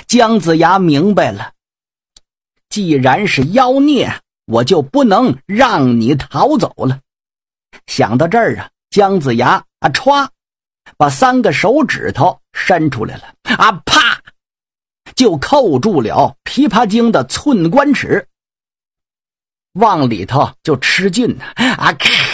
姜子牙明白了，既然是妖孽，我就不能让你逃走了。想到这儿啊，姜子牙歘，把3个手指头伸出来了，啪，就扣住了琵琶精的寸关尺，往里头就吃进